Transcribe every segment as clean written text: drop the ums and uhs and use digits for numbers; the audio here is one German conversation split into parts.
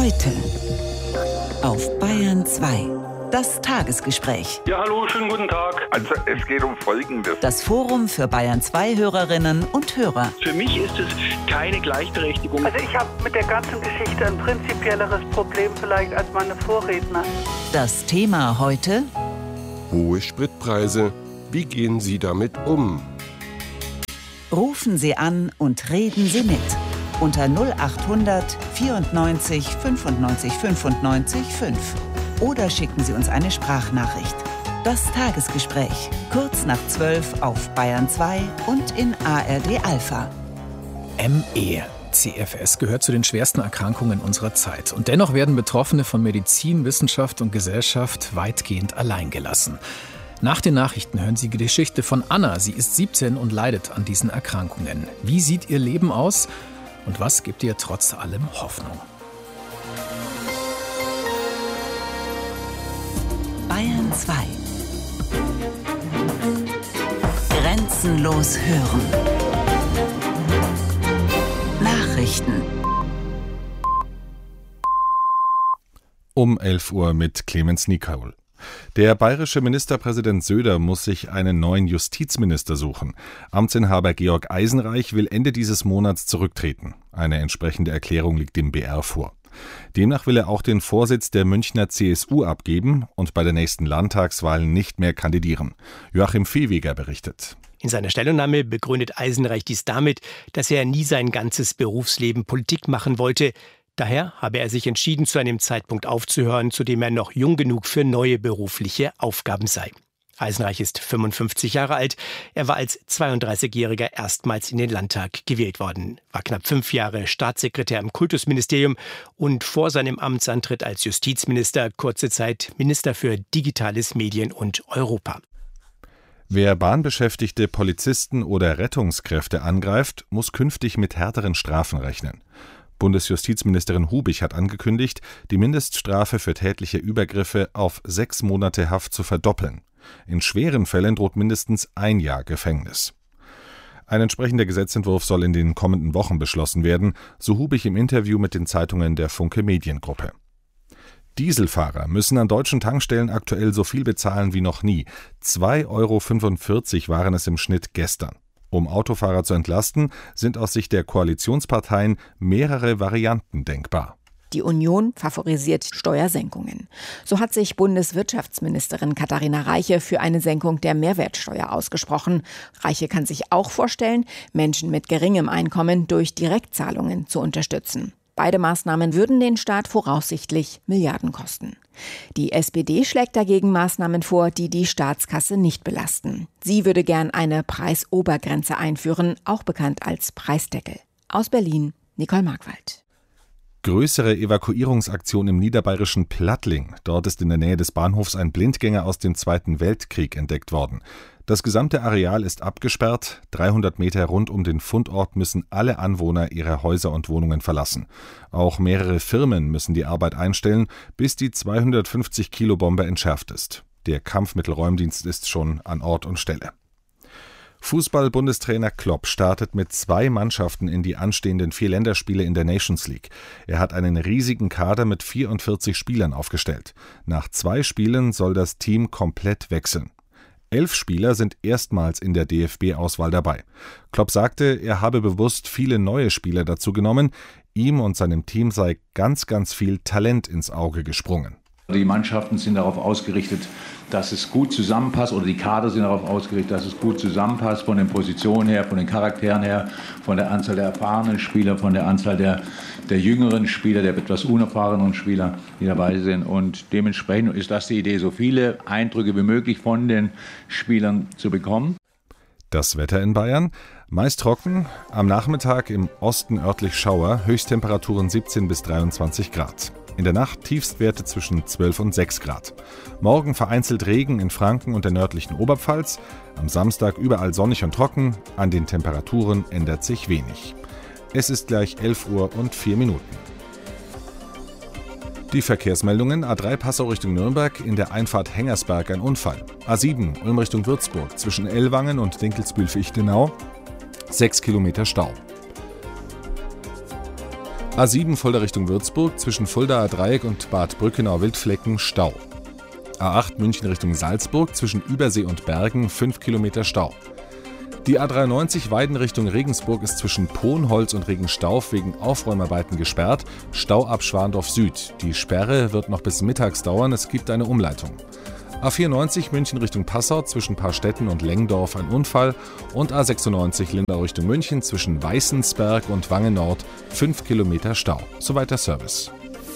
Heute auf Bayern 2. Das Tagesgespräch. Ja, hallo, schönen guten Tag. Also es geht um Folgendes. Das Forum für Bayern 2 Hörerinnen und Hörer. Für mich ist es keine Gleichberechtigung. Also ich habe mit der ganzen Geschichte ein prinzipielleres Problem vielleicht als meine Vorredner. Das Thema heute: Hohe Spritpreise. Wie gehen Sie damit um? Rufen Sie an und reden Sie mit. Unter 0800 94 95 95 5. Oder schicken Sie uns eine Sprachnachricht. Das Tagesgespräch, kurz nach 12 auf Bayern 2 und in ARD Alpha. ME. CFS gehört zu den schwersten Erkrankungen unserer Zeit. Und dennoch werden Betroffene von Medizin, Wissenschaft und Gesellschaft weitgehend alleingelassen. Nach den Nachrichten hören Sie die Geschichte von Anna. Sie ist 17 und leidet an diesen Erkrankungen. Wie sieht ihr Leben aus? Und was gibt ihr trotz allem Hoffnung? Bayern 2. Grenzenlos hören. Nachrichten. Um 11 Uhr mit Clemens Nikaul. Der bayerische Ministerpräsident Söder muss sich einen neuen Justizminister suchen. Amtsinhaber Georg Eisenreich will Ende dieses Monats zurücktreten. Eine entsprechende Erklärung liegt dem BR vor. Demnach will er auch den Vorsitz der Münchner CSU abgeben und bei der nächsten Landtagswahl nicht mehr kandidieren. Joachim Viehweger berichtet. In seiner Stellungnahme begründet Eisenreich dies damit, dass er nie sein ganzes Berufsleben Politik machen wollte. Daher habe er sich entschieden, zu einem Zeitpunkt aufzuhören, zu dem er noch jung genug für neue berufliche Aufgaben sei. Eisenreich ist 55 Jahre alt. Er war als 32-Jähriger erstmals in den Landtag gewählt worden, war knapp 5 Jahre Staatssekretär im Kultusministerium und vor seinem Amtsantritt als Justizminister kurze Zeit Minister für Digitales, Medien und Europa. Wer bahnbeschäftigte Polizisten oder Rettungskräfte angreift, muss künftig mit härteren Strafen rechnen. Bundesjustizministerin Hubich hat angekündigt, die Mindeststrafe für tätliche Übergriffe auf 6 Monate Haft zu verdoppeln. In schweren Fällen droht mindestens 1 Jahr Gefängnis. Ein entsprechender Gesetzentwurf soll in den kommenden Wochen beschlossen werden, so Hubich im Interview mit den Zeitungen der Funke Mediengruppe. Dieselfahrer müssen an deutschen Tankstellen aktuell so viel bezahlen wie noch nie. 2,45 € waren es im Schnitt gestern. Um Autofahrer zu entlasten, sind aus Sicht der Koalitionsparteien mehrere Varianten denkbar. Die Union favorisiert Steuersenkungen. So hat sich Bundeswirtschaftsministerin Katharina Reiche für eine Senkung der Mehrwertsteuer ausgesprochen. Reiche kann sich auch vorstellen, Menschen mit geringem Einkommen durch Direktzahlungen zu unterstützen. Beide Maßnahmen würden den Staat voraussichtlich Milliarden kosten. Die SPD schlägt dagegen Maßnahmen vor, die die Staatskasse nicht belasten. Sie würde gern eine Preisobergrenze einführen, auch bekannt als Preisdeckel. Aus Berlin, Nicole Markwald. Größere Evakuierungsaktion im niederbayerischen Plattling. Dort ist in der Nähe des Bahnhofs ein Blindgänger aus dem Zweiten Weltkrieg entdeckt worden. Das gesamte Areal ist abgesperrt. 300 Meter rund um den Fundort müssen alle Anwohner ihre Häuser und Wohnungen verlassen. Auch mehrere Firmen müssen die Arbeit einstellen, bis die 250-Kilo-Bombe entschärft ist. Der Kampfmittelräumdienst ist schon an Ort und Stelle. Fußball-Bundestrainer Klopp startet mit 2 Mannschaften in die anstehenden 4 Länderspiele in der Nations League. Er hat einen riesigen Kader mit 44 Spielern aufgestellt. Nach 2 Spielen soll das Team komplett wechseln. 11 Spieler sind erstmals in der DFB-Auswahl dabei. Klopp sagte, er habe bewusst viele neue Spieler dazu genommen. Ihm und seinem Team sei ganz viel Talent ins Auge gesprungen. Die Mannschaften sind darauf ausgerichtet, dass es gut zusammenpasst, oder die Kader sind darauf ausgerichtet, dass es gut zusammenpasst, von den Positionen her, von den Charakteren her, von der Anzahl der erfahrenen Spieler, von der Anzahl der jüngeren Spieler, der etwas unerfahrenen Spieler, die dabei sind. Und dementsprechend ist das die Idee, so viele Eindrücke wie möglich von den Spielern zu bekommen. Das Wetter in Bayern: meist trocken, am Nachmittag im Osten örtlich Schauer, Höchsttemperaturen 17 bis 23 Grad. In der Nacht Tiefstwerte zwischen 12 und 6 Grad. Morgen vereinzelt Regen in Franken und der nördlichen Oberpfalz. Am Samstag überall sonnig und trocken. An den Temperaturen ändert sich wenig. Es ist gleich 11 Uhr und 4 Minuten. Die Verkehrsmeldungen: A3 Passau Richtung Nürnberg, in der Einfahrt Hengersberg ein Unfall. A7 Ulm Richtung Würzburg, zwischen Ellwangen und Dinkelsbühl-Fichtenau 6 Kilometer Stau. A7 Fulda Richtung Würzburg, zwischen Fuldaer Dreieck und Bad Brückenau-Wildflecken Stau. A8 München Richtung Salzburg, zwischen Übersee und Bergen 5 Kilometer Stau. Die A93 Weiden Richtung Regensburg ist zwischen Pohnholz und Regenstauf wegen Aufräumarbeiten gesperrt. Stau ab Schwandorf Süd. Die Sperre wird noch bis mittags dauern, es gibt eine Umleitung. A94 München Richtung Passau, zwischen Paarstetten und Lengdorf ein Unfall. Und A96 Lindau Richtung München, zwischen Weißensberg und Wangen Nord 5 Kilometer Stau. Soweit der Service.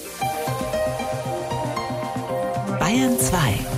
Bayern 2.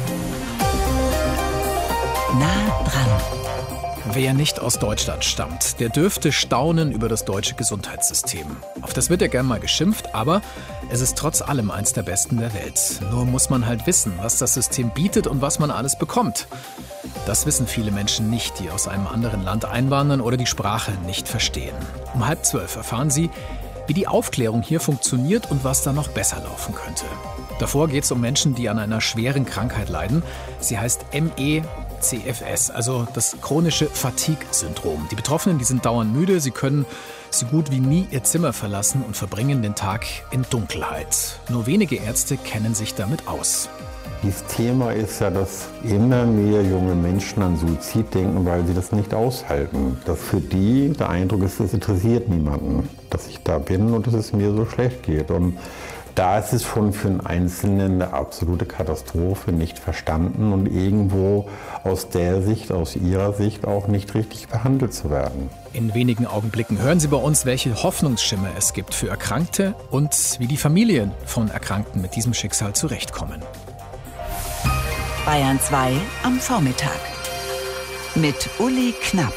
Nah dran. Wer nicht aus Deutschland stammt, der dürfte staunen über das deutsche Gesundheitssystem. Auf das wird ja gern mal geschimpft, aber es ist trotz allem eins der besten der Welt. Nur muss man halt wissen, was das System bietet und was man alles bekommt. Das wissen viele Menschen nicht, die aus einem anderen Land einwandern oder die Sprache nicht verstehen. Um 11:30 erfahren Sie, wie die Aufklärung hier funktioniert und was da noch besser laufen könnte. Davor geht es um Menschen, die an einer schweren Krankheit leiden. Sie heißt ME/CFS, also das chronische Fatigue-Syndrom. Die Betroffenen, die sind dauernd müde, sie können so gut wie nie ihr Zimmer verlassen und verbringen den Tag in Dunkelheit. Nur wenige Ärzte kennen sich damit aus. Das Thema ist ja, dass immer mehr junge Menschen an Suizid denken, weil sie das nicht aushalten. Dass für die der Eindruck ist, es interessiert niemanden, dass ich da bin und dass es mir so schlecht geht. Und da ist es schon für einen Einzelnen eine absolute Katastrophe, nicht verstanden und irgendwo aus der Sicht, aus ihrer Sicht auch nicht richtig behandelt zu werden. In wenigen Augenblicken hören Sie bei uns, welche Hoffnungsschimmer es gibt für Erkrankte und wie die Familien von Erkrankten mit diesem Schicksal zurechtkommen. Bayern 2 am Vormittag. Mit Uli Knapp.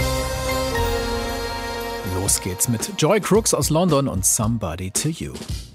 Los geht's mit Joy Crooks aus London und Somebody to You.